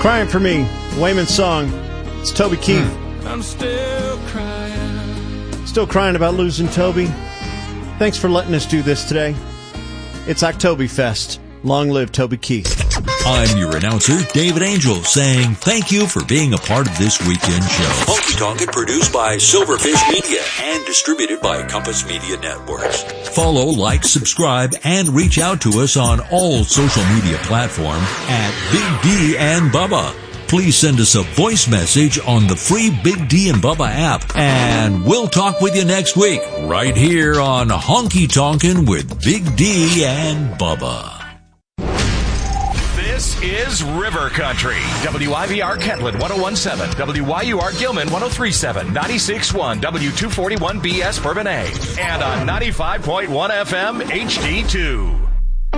Crying for Me, Wayman's song. It's Toby Keith. I'm still crying. Still crying about losing Toby. Thanks for letting us do this today. It's Oktoberfest. Long live Toby Keith. I'm your announcer, David Angel, saying thank you for being a part of this weekend show. Honky Tonk is produced by Silverfish Media and distributed by Compass Media Networks. Follow, like, subscribe, and reach out to us on all social media platforms at Big D and Bubba. Please send us a voice message on the free Big D and Bubba app, and we'll talk with you next week, right here on Honky Tonkin' with Big D and Bubba. This is River Country. WIVR Kentland 1017, WYUR Gilman 1037, 96.1 W241 BS Bourbonnais, and on 95.1 FM HD2.